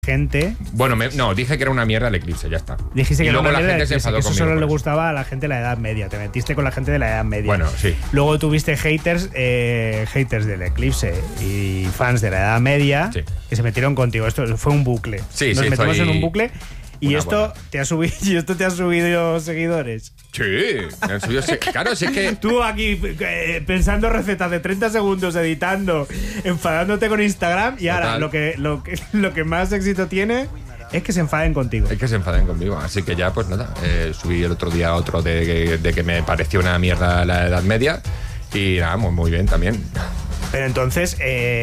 gente. Bueno, no, dije que era una mierda el eclipse, ya está. Dijiste que y luego era una la mierda, gente se enfadó que eso conmigo. solo le gustaba a la gente de la Edad Media. Te metiste con la gente de la Edad Media. Bueno, sí. Luego tuviste haters del eclipse y fans de la Edad Media que se metieron contigo. Esto fue un bucle. Sí, Nos metimos en un bucle. Y esto buena. te ha subido seguidores. Sí, me han subido. Claro, si es que. Tú aquí pensando recetas de 30 segundos, editando, enfadándote con Instagram, y ahora lo que más éxito tiene es que se enfaden contigo. Es que se enfaden conmigo. Así que ya, pues nada. Subí el otro día otro de que me pareció una mierda la Edad Media. Y nada, muy bien también. Pero entonces,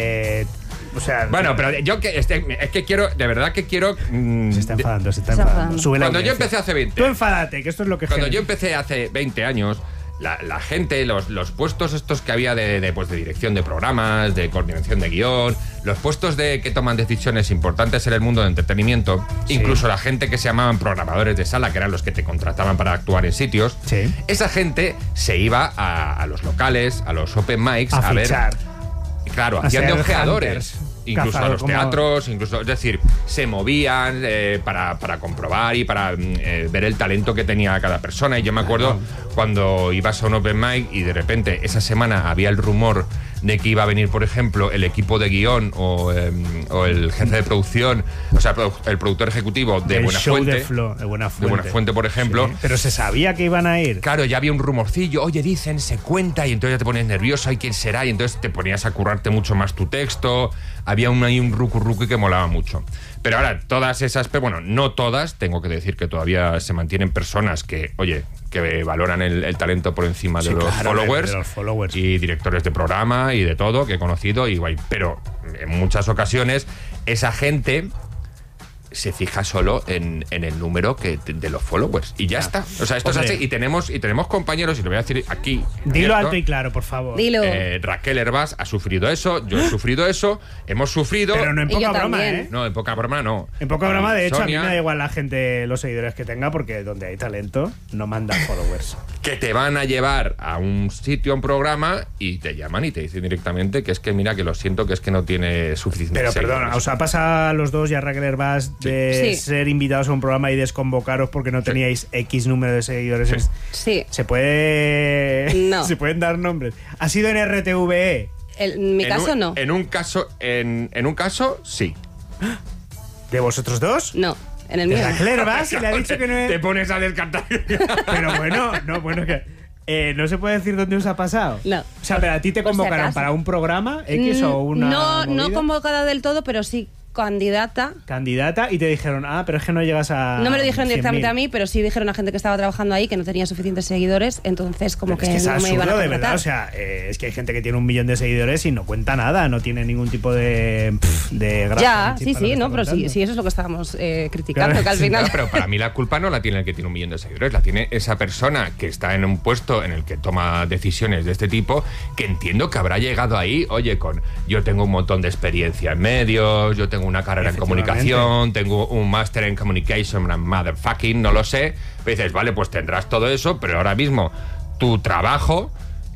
o sea, bueno, pero yo es que quiero, de verdad que quiero. Se está enfadando. Sube la Cuando yo audiencia. empecé hace 20. Tú enfádate, que esto es lo que Cuando genera. yo empecé hace 20 años, la gente, los puestos estos que había de dirección de programas, de coordinación de guión, los puestos que toman decisiones importantes en el mundo del entretenimiento, incluso la gente que se llamaban programadores de sala, que eran los que te contrataban para actuar en sitios, esa gente se iba a los locales, a los open mics, a ver. Claro, hacían de ojeadores. Incluso a los teatros, incluso, es decir, se movían para comprobar y para ver el talento que tenía cada persona. Y yo me acuerdo cuando ibas a un open mic y de repente esa semana había el rumor de que iba a venir, por ejemplo, el equipo de guión o el jefe de producción, o sea, el productor ejecutivo de Buenafuente. De Buenafuente, por ejemplo. Sí, pero se sabía que iban a ir. Claro, ya había un rumorcillo, oye, dicen, se cuenta, y entonces ya te ponías nervioso, ¿y quién será? Y entonces te ponías a currarte mucho más tu texto. Había un rucu que molaba mucho. Pero ahora, todas esas, bueno, no todas, tengo que decir que todavía se mantienen personas que, oye, que valoran el talento por encima de los followers y directores de programa y de todo que he conocido, y guay. Pero en muchas ocasiones esa gente se fija solo en el número de los followers y ya está. O sea, esto es así. Y tenemos compañeros, y lo voy a decir aquí. Dilo alto y claro, por favor. Dilo. Raquel Hervás ha sufrido eso, yo he sufrido eso, hemos sufrido. Pero no en poca broma, ¿eh? No, en poca broma no. En poca broma, de hecho, Sonia, a mí me da igual la gente, los seguidores que tenga, porque donde hay talento no mandan followers. Que te van a llevar a un sitio, a un programa, y te llaman y te dicen directamente que es que mira, que lo siento, que es que no tiene suficiente. Pero seguidores. perdona, ¿os ha pasado a los dos y a Raquel Hervás de ser invitados a un programa y desconvocaros porque no teníais X número de seguidores? Sí. ¿Se puede? No. ¿Se pueden dar nombres? ¿Ha sido en RTVE? En mi caso, no. En un caso, sí. ¿De vosotros dos? No. En el mío. Raquel Hervás le ha dicho que no es. Te pones a descartar. Pero bueno, que. ¿No se puede decir dónde os ha pasado? No. O sea, pero a ti te Por si convocaron acaso. para un programa X o una. No convocada del todo, pero sí candidata, y te dijeron, pero es que no llegas a. No me lo dijeron 100.000. directamente a mí, pero sí dijeron a gente que estaba trabajando ahí que no tenía suficientes seguidores, entonces como Pero es que no me iban a de contratar. verdad, o sea, es que hay gente que tiene 1 millón de seguidores y no cuenta nada, no tiene ningún tipo de gracia. Ya, ni chispa lo que está pero contando. sí, eso es lo que estábamos criticando, Claro, que al final. Claro, pero para mí la culpa no la tiene el que tiene 1 millón de seguidores, la tiene esa persona que está en un puesto en el que toma decisiones de este tipo, que entiendo que habrá llegado ahí, oye, yo tengo un montón de experiencia en medios, yo tengo una carrera en comunicación, tengo un máster en communication, motherfucking, no lo sé. Pero dices, vale, pues tendrás todo eso, pero ahora mismo tu trabajo,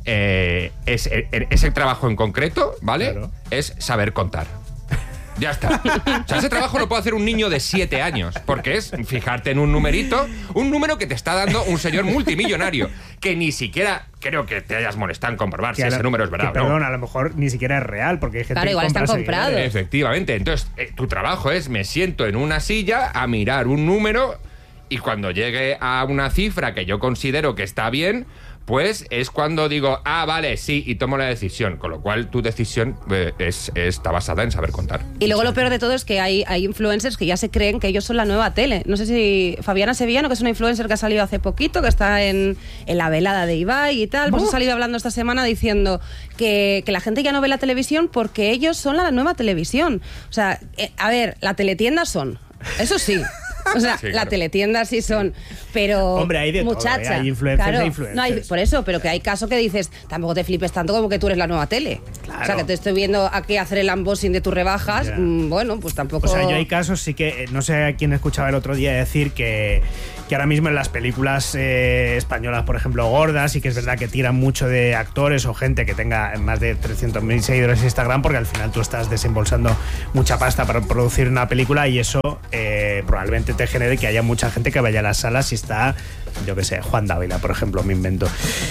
ese trabajo en concreto, ¿vale? Claro. Es saber contar. Ya está. O sea, ese trabajo lo puede hacer un niño de 7 años, porque es fijarte en un numerito, un número que te está dando un señor multimillonario, que ni siquiera creo que te hayas molestado en comprobar si ese número es verdad o no. Perdón, a lo mejor ni siquiera es real, porque hay gente claro, que igual están comprados. Efectivamente. Entonces, tu trabajo es, me siento en una silla a mirar un número, y cuando llegue a una cifra que yo considero que está bien, pues es cuando digo, vale, sí, y tomo la decisión. Con lo cual, tu decisión está basada en saber contar. Y luego lo peor de todo es que hay influencers que ya se creen que ellos son la nueva tele. No sé si Fabiana Sevillano, que es una influencer que ha salido hace poquito, que está en la velada de Ibai y tal, pues ha salido hablando esta semana diciendo que la gente ya no ve la televisión porque ellos son la nueva televisión. O sea, a ver, la teletienda son, eso sí. O sea, Sí, la claro. teletienda sí son, pero Hombre, hay de muchacha, todo, hay influencers claro, e influencers. No, hay, por eso, pero que hay casos que dices, tampoco te flipes tanto como que tú eres la nueva tele. Claro. O sea, que te estoy viendo aquí hacer el unboxing de tus rebajas, Ya. bueno, pues tampoco... O sea, yo hay casos, sí que, no sé a quién escuchaba el otro día decir que ahora mismo en las películas españolas, por ejemplo, gordas, sí que es verdad que tiran mucho de actores o gente que tenga más de 300.000 seguidores en Instagram, porque al final tú estás desembolsando mucha pasta para producir una película y eso probablemente te genere que haya mucha gente que vaya a las salas y está, yo qué sé, Juan Dávila, por ejemplo, me invento.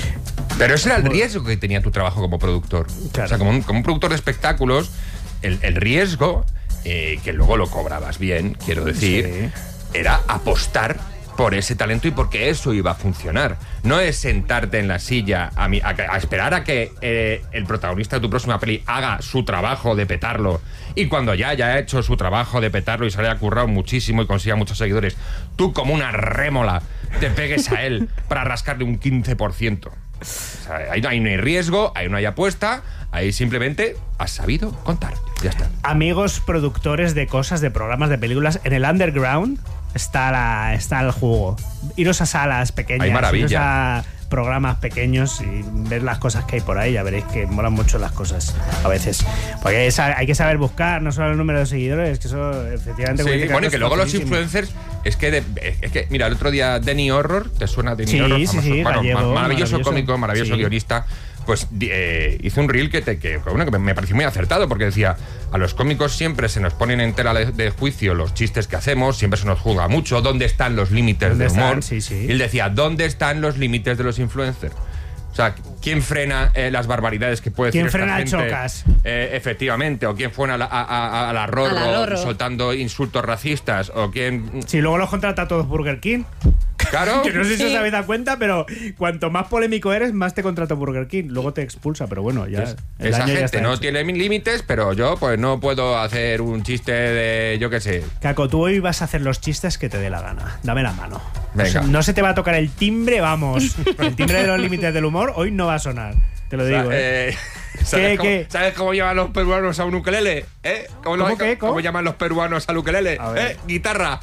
Pero ese era el riesgo que tenía tu trabajo como productor. Claro. O sea, como un productor de espectáculos, el riesgo, que luego lo cobrabas bien, quiero decir, Sí. era apostar por ese talento y porque eso iba a funcionar. No es sentarte en la silla a esperar a que el protagonista de tu próxima peli haga su trabajo de petarlo y cuando ya haya hecho su trabajo de petarlo y se le haya currado muchísimo y consiga muchos seguidores, tú como una rémola te pegues a él para rascarle un 15%. O sea, ahí no hay riesgo, ahí no hay apuesta, ahí simplemente has sabido contar. Ya está. Amigos productores de cosas, de programas, de películas, en el underground está el jugo. Iros a salas pequeñas, Hay maravilla. iros a programas pequeños y ver las cosas que hay por ahí. Ya veréis que molan mucho las cosas a veces. Porque hay que saber buscar, no solo el número de seguidores, que eso efectivamente... Sí, bueno, y que luego los facilísimo. influencers es que mira, el otro día Danny Horror, ¿te suena Danny Sí, Horror? sí, Famoso. sí, Bueno, gallego, maravilloso maravilloso. cómico, maravilloso Sí. guionista. Pues hizo un reel que me pareció muy acertado, porque decía, a los cómicos siempre se nos ponen en tela de juicio los chistes que hacemos, siempre se nos juzga mucho, ¿dónde están los límites ¿Dónde del humor? están? Sí, sí. Y él decía, ¿dónde están los límites de los influencers? O sea, ¿quién frena las barbaridades que puede ¿Quién decir frena esta gente? Chocas? Efectivamente, o quién frena a la Rorro, A la Rorro. soltando insultos racistas, o quién... Si luego los contrata a todos Burger King. Claro. Que no sé si Sí. os habéis dado cuenta, pero cuanto más polémico eres, más te contrata Burger King. Luego te expulsa, pero bueno, ya. el Esa daño ya gente está no hecho. tiene límites, pero yo pues no puedo hacer un chiste de, yo qué sé. Caco, tú hoy vas a hacer los chistes que te dé la gana. Dame la mano. Venga. No se te va a tocar el timbre, vamos. El timbre de los límites del humor hoy no va a sonar. Te lo digo, ¿Sabes, ¿Qué? ¿Sabes cómo llaman los peruanos a un ukelele? ¿Cómo qué? ¿Cómo? ¿Cómo llaman los peruanos al ukelele? A ver. Guitarra.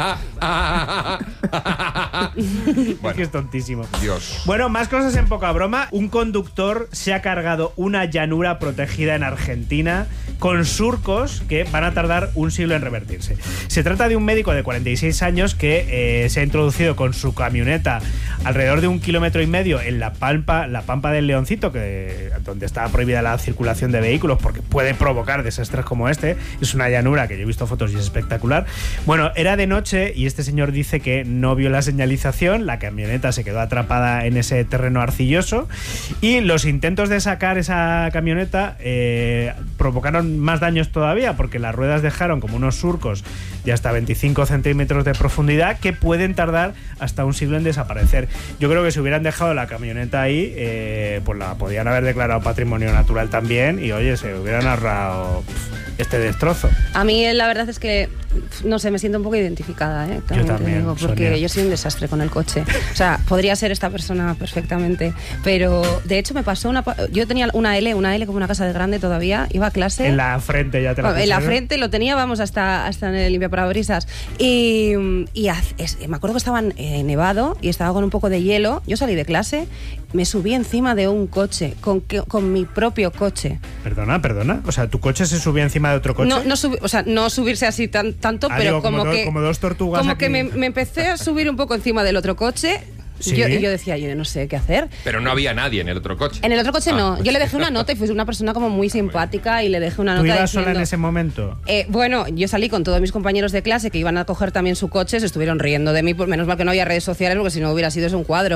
Es Bueno, que es tontísimo. Dios. Bueno, más cosas en poca broma. Un conductor se ha cargado una llanura protegida en Argentina con surcos que van a tardar un siglo en revertirse. Se trata de un médico de 46 años que se ha introducido con su camioneta alrededor de 1,5 kilómetros en la pampa del Leoncito, donde está prohibida la circulación de vehículos porque puede provocar desastres como este. Es una llanura que yo he visto fotos y es espectacular. Bueno, era de noche y este señor dice que no vio la señalización, la camioneta se quedó atrapada en ese terreno arcilloso y los intentos de sacar esa camioneta provocaron más daños todavía porque las ruedas dejaron como unos surcos de hasta 25 centímetros de profundidad que pueden tardar hasta un siglo en desaparecer. Yo creo que si hubieran dejado la camioneta ahí, pues la podían haber declarado patrimonio natural también y oye, se hubieran ahorrado este destrozo. A mí la verdad es que, no sé, me siento un poco identificada, ¿eh? Yo te también, digo, porque Sonia. yo soy un desastre con el coche. O sea, podría ser esta persona perfectamente, pero de hecho me pasó yo tenía una L como una casa de grande todavía, iba a clase. En la frente ya te la En la pusieron. frente lo tenía, vamos, hasta en el limpiaparabrisas. Y me acuerdo que estaba nevado y estaba con un poco de hielo. Yo salí de clase, me subí encima de un coche, con mi propio coche. Perdona. O sea, ¿tu coche se subía encima de otro coche? No subirse así tanto, Ah, pero digo, como dos tortugas como aquí. que me empecé a subir un poco encima del otro coche. ¿Sí? Y yo decía, yo no sé qué hacer. Pero no había nadie en el otro coche. En el otro coche no. pues Yo le dejé una nota y fui una persona como muy simpática y le dejé una ¿Tú nota ibas sola en diciendo- ese momento? Bueno, yo salí con todos mis compañeros de clase que iban a coger también su coche, se estuvieron riendo de mí, pues menos mal que no había redes sociales porque si no hubiera sido eso un cuadro.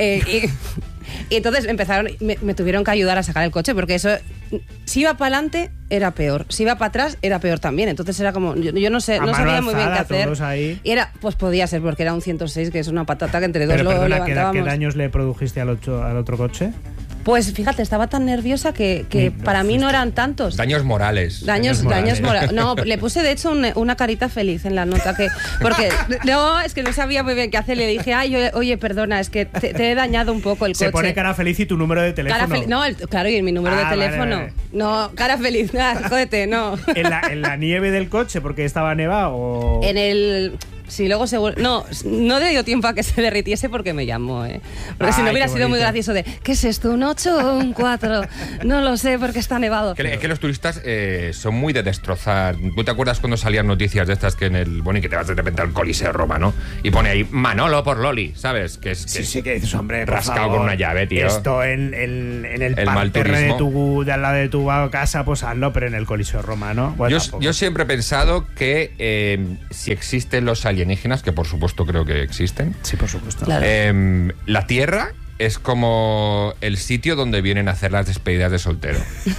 Y entonces me tuvieron que ayudar a sacar el coche porque eso, si iba para adelante era peor, si iba para atrás era peor también. Entonces era como, yo no sé, A no mano sabía muy bien qué alzada, hacer. todos ahí. Y era, pues podía ser porque era un 106 que es una patata que entre dos Pero lo perdona, ¿qué levantábamos. daños le produjiste al otro coche? Pues fíjate, estaba tan nerviosa que para mí no eran tantos. Daños morales. Daños morales. morales. No, le puse de hecho una carita feliz en la nota porque no, es que no sabía muy bien qué hacer. Le dije, ay, oye, perdona, es que te he dañado un poco el coche. Se pone cara feliz y tu número de teléfono. Cara feliz. No, claro, y mi número de Vale, teléfono. vale. No, cara feliz, nada, jódete, no. ¿En la nieve del coche porque estaba nevado? O... Sí, luego se vuelve... No le dio tiempo a que se derritiese porque me llamó, ¿eh? Porque si no hubiera sido muy gracioso de ¿qué es esto? ¿Un 8 o un 4? No lo sé porque está nevado. Es que los turistas son muy de destrozar. ¿Tú te acuerdas cuando salían noticias de estas que en el... Bueno, y que te vas de repente al Coliseo Roma, ¿no? Y pone ahí Manolo por Loli, ¿sabes? Que Sí, que dices, hombre, rascado con una llave, tío. Esto en el mal parterre turismo. de al lado de tu casa, pues hazlo, pero en el Coliseo Roma, ¿no? Bueno, yo siempre he pensado que si existen los alienígenas, que por supuesto creo que existen. Sí, por supuesto. Claro. La Tierra es como el sitio donde vienen a hacer las despedidas de soltero.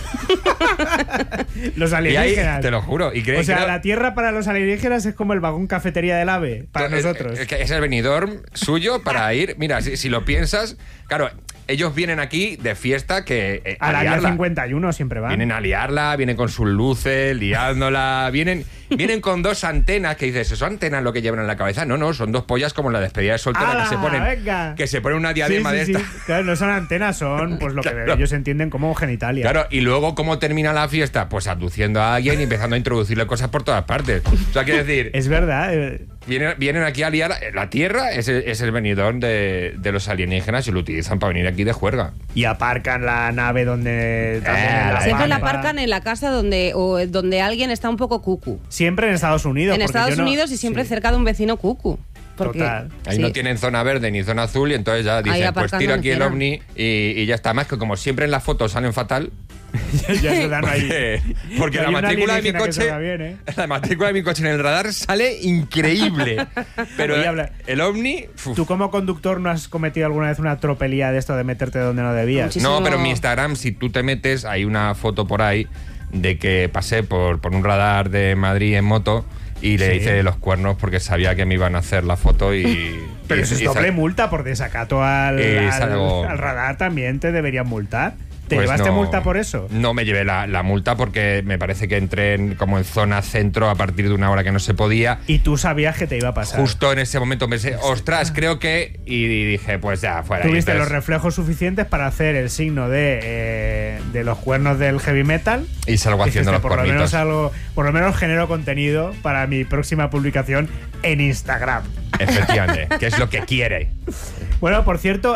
Los Y alienígenas. ahí, te lo juro. O sea, la Tierra para los alienígenas es como el vagón cafetería del AVE para nosotros. Es el venidor suyo para ir. Mira, si lo piensas, claro, ellos vienen aquí de fiesta que a la área liarla. 51 siempre van. Vienen a liarla, vienen con sus luces, liándola, vienen con 2 antenas que dices, ¿eso antenas lo que llevan en la cabeza? No, son 2 pollas como en la despedida de soltera que se ponen una diadema de esta. Claro, no son antenas, son pues lo que ellos entienden como genitalia. Claro, y luego ¿cómo termina la fiesta? Pues abduciendo a alguien y empezando a introducirle cosas por todas partes. O sea, quiero decir... Es verdad. Vienen aquí a liar. La Tierra es el venidor de los alienígenas y lo utilizan para venir aquí de juerga. Y aparcan la nave donde... Siempre la aparcan en la casa donde alguien está un poco cucu. Siempre en Estados Unidos. En Estados Unidos y siempre cerca de un vecino cucu. Porque, total. Ahí no tienen zona verde ni zona azul y entonces ya dicen, pues tiro aquí el ovni y ya está. Más que como siempre en las fotos salen fatal. ya se dan ahí. Porque la matrícula de mi coche, la matrícula de mi coche en el radar sale increíble. Pero oye, el ovni... ¿Tú como conductor no has cometido alguna vez una tropelía de esto de meterte donde no debías? Muchísimo. No, pero en mi Instagram, si tú te metes, hay una foto por ahí de que pasé por un radar de Madrid en moto y le hice los cuernos porque sabía que me iban a hacer la foto y... Pero eso es doble multa por desacato al algo... radar, también te deberían multar. ¿Te Pues llevaste no, multa por eso? No me llevé la multa porque me parece que entré como en zona centro a partir de una hora que no se podía. Y tú sabías que te iba a pasar. Justo en ese momento pensé, ostras, creo que... Y dije, pues ya, fuera. Tuviste los reflejos suficientes para hacer el signo de los cuernos del heavy metal. Y salgo haciendo los cuernitos. Por lo menos genero contenido para mi próxima publicación en Instagram. Efectivamente, que es lo que quiere. Bueno, por cierto,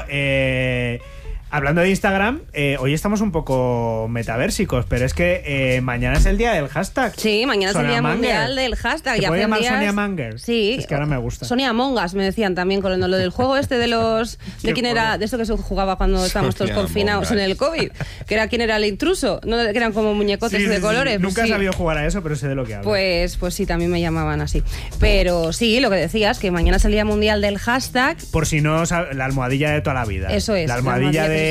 hablando de Instagram, hoy estamos un poco metaversicos, pero es que mañana es el día del hashtag. Sí, mañana es el día mundial del hashtag. ¿Te puede llamar Sonia Manger? Sí. Es que ahora me gusta. Sonia Mongas me decían también con lo del juego este de los... ¿De quién era? De esto que se jugaba cuando estábamos todos confinados en el COVID. Que era quién era el intruso. ¿No? Que eran como muñecotes de colores. Sí. Nunca he sabido jugar a eso, pero sé de lo que hablo. Pues sí, también me llamaban así. Pero sí, lo que decías, que mañana es el día mundial del hashtag. Por si no, la almohadilla de toda la vida. Eso es. La almohadilla de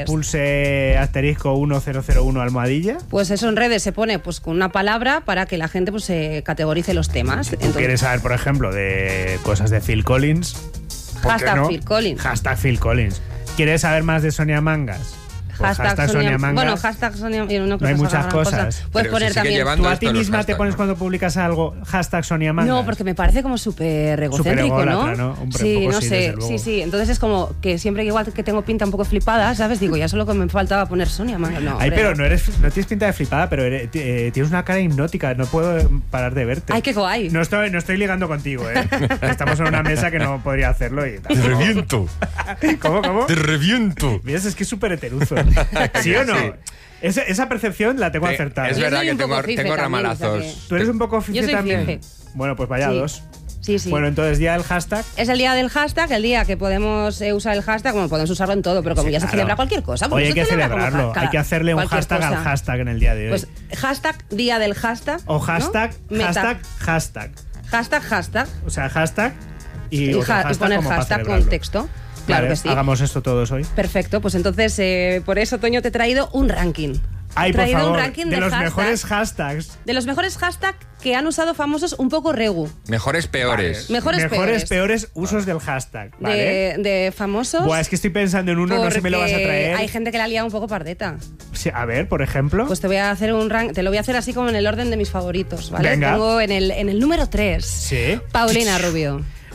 pulse asterisco 1001 almohadilla. Pues eso en redes se pone pues con una palabra para que la gente pues se categorice los temas. Si tú quieres saber, por ejemplo, de cosas de Phil Collins, hashtag Phil Collins. Hashtag Phil Collins. ¿Quieres saber más de Sonia Mangas? Hashtag Sonia Mangas. Bueno, hashtag Sonia... No hay muchas cosas. Puedes poner también... ¿Tú a ti misma te pones cuando publicas algo hashtag Sonia Mangas? No, porque me parece como súper egocéntrico, ¿no? Hombre, sí, no sé. Sí. Entonces es como que siempre que igual que tengo pinta un poco flipada, ¿sabes? Digo, ya solo que me faltaba poner Sonia Mangas. No, ay, pero no tienes pinta de flipada, pero tienes una cara hipnótica. No puedo parar de verte. Ay, qué guay. No estoy ligando contigo, ¿eh? Estamos en una mesa que no podría hacerlo y tal. ¡Te reviento! ¿Cómo? ¡Te reviento! ¿Ves? Es que es súper heteruzo. ¿Sí o no? Sí. Esa percepción la tengo acertada. Es verdad que tengo ramalazos. ¿Tú eres un poco fife también? Fife. Bueno, pues vaya dos. Sí. Bueno, entonces día del hashtag. Es el día del hashtag, el día que podemos usar el hashtag. Bueno, podemos usarlo en todo, pero como ya se celebra cualquier cosa. Oye, hay que celebrarlo. Hay que hacerle un hashtag al hashtag en el día de hoy. Pues hashtag día del hashtag. O hashtag, ¿no? hashtag. Hashtag. O sea, hashtag y poner hashtag con texto. Claro que sí. Hagamos esto todos hoy. Perfecto, pues entonces por eso, Toño, te he traído un ranking. Ay, por favor, un ranking de los mejores hashtags. De los mejores hashtags que han usado famosos un poco regu. Mejores peores. Vale. Mejores peores usos del hashtag. ¿Vale? De famosos. Buah, es que estoy pensando en uno, no sé si me lo vas a traer. Hay gente que la ha liado un poco pardeta. Sí, a ver, por ejemplo. Pues te voy a hacer un ranking. Te lo voy a hacer así como en el orden de mis favoritos, ¿vale? Venga. Tengo en el número 3. Sí. Paulina Rubio.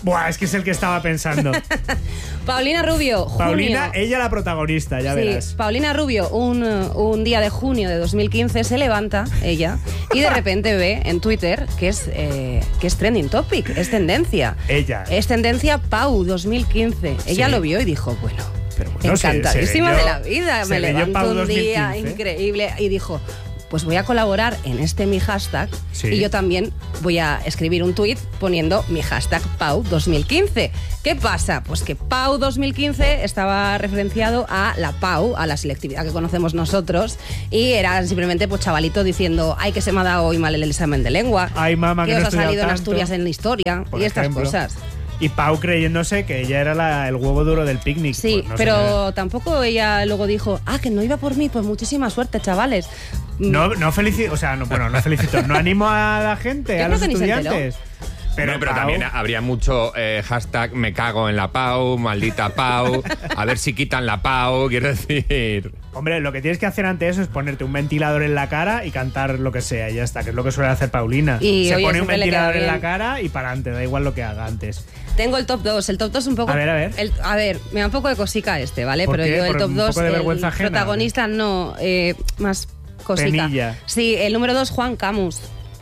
Buah, es que es el que estaba pensando. Paulina Rubio, junio. Paulina, ella la protagonista, ya verás. Paulina Rubio, un día de junio de 2015 se levanta, ella, y de repente ve en Twitter que es trending topic, es tendencia. Ella. Es tendencia Pau 2015. Ella Sí. lo vio y dijo, bueno, Pero bueno, encantadísima se leyó- de la vida, se me leyó levanto Pau un día 2015. increíble y dijo, pues voy a colaborar en mi hashtag Sí. y yo también voy a escribir un tuit poniendo mi hashtag Pau 2015. ¿Qué pasa? Pues que Pau 2015 estaba referenciado a la Pau, a la selectividad que conocemos nosotros, y era simplemente pues chavalito diciendo, ay, que se me ha dado hoy mal el examen de lengua, Ay, mamá, que no os he ha estudiado salido en tanto", Asturias en la historia por y estas ejemplo. cosas. Y Pau creyéndose que ella era el huevo duro del picnic. Sí, Pues no, pero señora. tampoco ella luego dijo, que no iba por mí, pues muchísima suerte, chavales. No felicito, o sea, no felicito, no animo a la gente, Yo a creo los que ni se estudiantes. Pero Pau- también habría mucho hashtag me cago en la Pau, maldita Pau, a ver si quitan la Pau, quiero decir. Hombre, lo que tienes que hacer ante eso es ponerte un ventilador en la cara y cantar lo que sea, y ya está, que es lo que suele hacer Paulina. Y, Se oye, pone un siempre le queda ventilador en la bien. cara y para adelante, da igual lo que haga antes. Tengo el top 2. El top 2 un poco. A ver. A ver, me da un poco de cosica ¿vale? ¿Por Pero qué? yo el ¿Por top un 2. poco de El vergüenza ajena, protagonista no, más cosica. Penilla. Sí, el número 2, Juan Camus.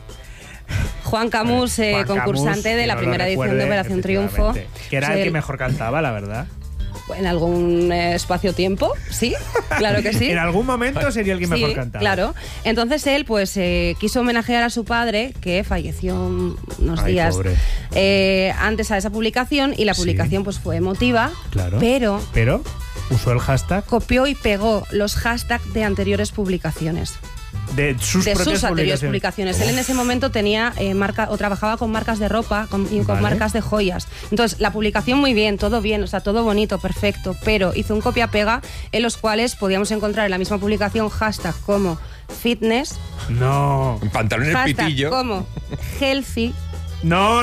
Juan Camus, Juan concursante Camus, de que la no lo primera edición de recuerde, Operación Triunfo. efectivamente. Que era el que mejor cantaba, la verdad. En algún espacio-tiempo, sí, claro que sí. En algún momento sería el que mejor Sí, cantaba. claro. Entonces él pues quiso homenajear a su padre, que falleció unos Ay, días pobre. antes a esa publicación, y la Sí. publicación pues fue emotiva, Claro. pero Pero usó el hashtag copió y pegó los hashtags de anteriores publicaciones. de sus De propias sus anteriores publicaciones. publicaciones. Él en ese momento tenía marca o trabajaba con marcas de ropa y con Vale. marcas de joyas. Entonces, la publicación muy bien, o sea, todo bonito, perfecto, pero hizo un copia-pega en los cuales podíamos encontrar en la misma publicación hashtag como fitness, No. Pantalones hashtag pitillo. como healthy No.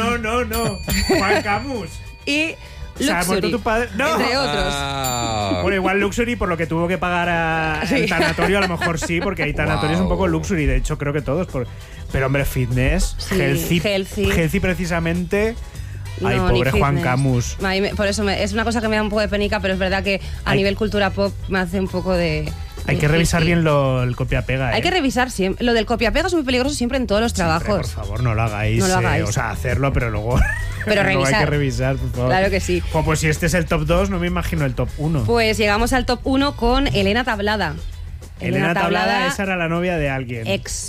Juan Camus. y O sea, ha muerto luxury, tu padre. No. entre otros. Ah. Bueno, igual Luxury, por lo que tuvo que pagar Sí. el tanatorio, a lo mejor sí, porque hay tanatorios un poco Luxury. De hecho, creo que todos. Pero, hombre, fitness, Sí, healthy. healthy. Healthy, precisamente. Ay, No, ni pobre Juan fitness. Camus. Por eso es una cosa que me da un poco de penica, pero es verdad que a Hay- nivel cultura pop me hace un poco de... Hay que revisar bien el copia-pega. Hay que revisar siempre. Lo del copia-pega es muy peligroso siempre en todos los Siempre, trabajos. por favor, no lo hagáis. No lo hagáis. O sea, hacerlo, pero luego. Pero luego hay revisar. que revisar, por favor. Claro que sí. Jo, pues si este es el top 2, no me imagino el top 1. Pues llegamos al top 1 con Elena Tablada. Elena Tablada, esa era la novia de alguien.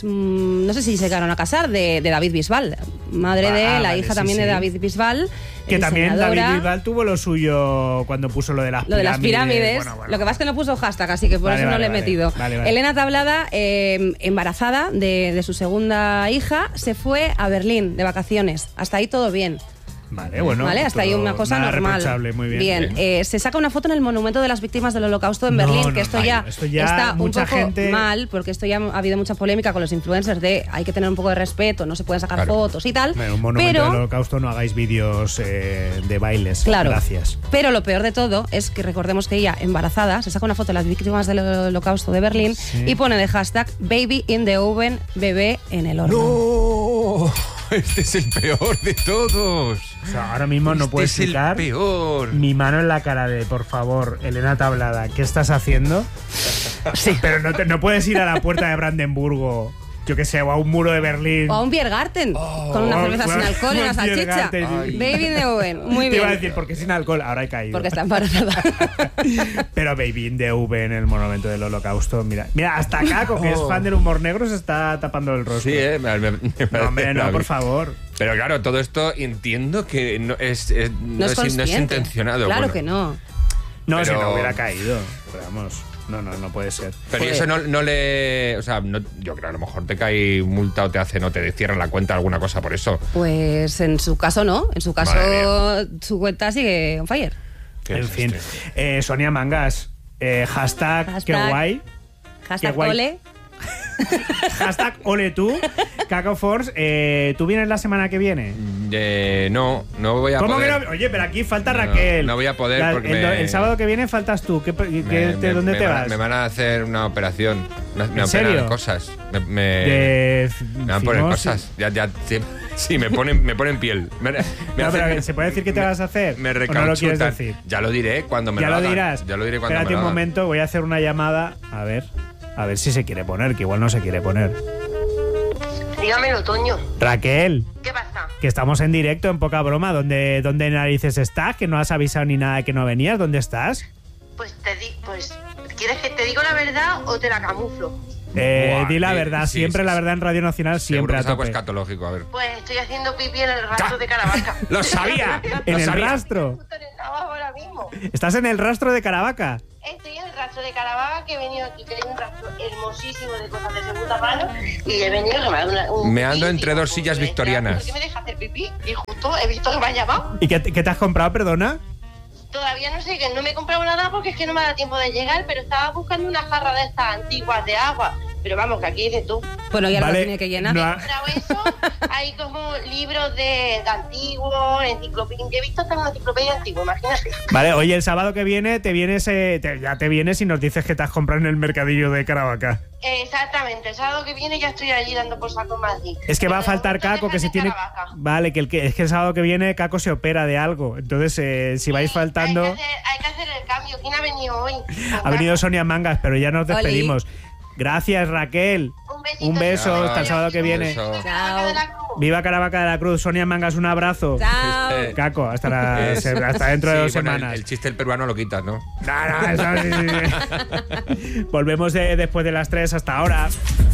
No sé si se llegaron a casar, de David Bisbal. Madre de la vale, hija sí, también de sí. David Bisbal. Que también diseñadora. David Bisbal tuvo lo suyo cuando puso lo de las Lo de las pirámides. Bueno. Lo que pasa es que no puso hashtag, así que por Vale, eso no vale, le he vale. metido. Vale. Elena Tablada, embarazada de su segunda hija, se fue a Berlín de vacaciones. Hasta ahí todo bien. Vale, bueno. Vale, hasta ahí todo una cosa nada normal. reprochable, muy bien. Se saca una foto en el Monumento de las Víctimas del Holocausto en No, Berlín, no, que esto no, ya esto ya está un mucha poco gente- mal, porque esto ya ha habido mucha polémica con los influencers de hay que tener un poco de respeto, no se pueden sacar Claro. fotos y tal. En un monumento del Pero, Holocausto no hagáis vídeos de bailes. claro, Gracias. pero lo peor de todo es que recordemos que ella, embarazada, se saca una foto de las víctimas del Holocausto de Berlín Sí. y pone de hashtag baby in the oven, bebé en el horno. ¡No! Este es el peor de todos. O sea, ahora mismo no puedo Este es el explicar peor. mi mano en la cara de, por favor, Elena Tablada, ¿qué estás haciendo? Sí. Pero no puedes ir a la puerta de Brandenburgo, yo que sé, o a un muro de Berlín. O a un Biergarten, con una cerveza sin alcohol y una Un salchicha. Biergarten. Ay. Baby in the oven, muy Te iba a bien. decir, ¿por qué sin alcohol? Ahora he caído. Porque está embarazada. Pero Baby in the V en el monumento del Holocausto, mira, hasta Caco, que es fan del humor negro, se está tapando el rostro. Sí, me No, parece hombre, no, maravilloso. por favor. Pero claro, todo esto entiendo que no es consciente. intencionado. Claro Bueno, que no. No, si Pero- no hubiera caído. Pero vamos, no puede ser. Pero Joder. eso no le. O sea, yo creo que a lo mejor te cae multa o te cierran la cuenta alguna cosa por eso. Pues en su caso no. En su caso Madre su cuenta sigue on fire. Qué En fin. desastre. Sonia Mangas, hashtag, qué Hashtag. guay. Hashtag guay. ole. Hashtag ole tú. Caco Force, ¿tú vienes la semana que viene? No voy a ¿Cómo poder. que no? Oye, pero aquí falta No, Raquel. no voy a poder porque el sábado que viene faltas tú. ¿Dónde te vas? Me van a hacer una operación. Me ¿En serio? operan cosas. Me De van a poner fimosis- cosas. Ya Sí, me ponen piel. Pero ¿se puede decir qué te vas a hacer? Me ¿O recauchutan. no lo quieres decir? Ya lo diré cuando me Ya lo lo hagan. dirás. Ya lo diré cuando Espérate me lo un hagan. momento, voy a hacer una llamada. A ver si se quiere poner, que igual no se quiere poner. Dígamelo, Toño. Raquel, ¿Qué pasa? que estamos en directo en Poca Broma. ¿Dónde narices estás? Que no has avisado ni nada de que no venías. ¿Dónde estás? Pues ¿quieres que te diga la verdad o te la camuflo? Buah, Di la sí, verdad, sí, siempre sí, la sí. verdad en Radio Nacional, Seguro siempre que a es algo tope. escatológico, a ver. Pues estoy haciendo pipí en el rastro de Caravaca. ¡Lo sabía! En ¡Lo el sabía! rastro. Justo en el trabajo ahora mismo. ¿Estás en el rastro de Caravaca? Estoy en el rastro de Caravaca, que he venido aquí, que hay un rastro hermosísimo de cosas de segunda mano, y he venido que me ha dado un Me ando pipí, entre digo, dos sillas pues, victorianas. ¿por qué me deja hacer pipí? Y justo he visto que me ha llamado. ¿Y qué te has comprado, perdona? Todavía no sé, que no me he comprado nada porque es que no me da tiempo de llegar, pero estaba buscando una jarra de estas antiguas de agua. Pero vamos, que aquí dices tú. Bueno, ya Vale, lo tiene que llenar. no He comprado eso, hay como libros de antiguos, enciclopedia. He visto hasta una enciclopedia antigua, imagínate. Vale, oye, el sábado que viene ya te vienes y nos dices que te has comprado en el mercadillo de Caravaca. Exactamente, el sábado que viene ya estoy allí dando por saco en Madrid. Es que va a Pero faltar ¿dónde Caco, que estás se de tiene... Caravaca? Vale, es que el sábado que viene Caco se opera de algo. Entonces, si vais Sí, faltando... Hay que hacer el cambio. ¿Quién ha venido hoy? Ha venido Sonia Mangas, pero ya nos Oli. despedimos. Gracias, Raquel. Un besito. Un beso, Chao. hasta el sábado que Un viene. beso. Caravaca de la Cruz. Viva Caravaca de la Cruz. Sonia Mangas, un abrazo. Chao. Caco, hasta Es- dentro de Sí, 2 bueno, semanas. el chiste del peruano lo quitas, ¿no? No, eso sí. Volvemos después de las 3 hasta ahora.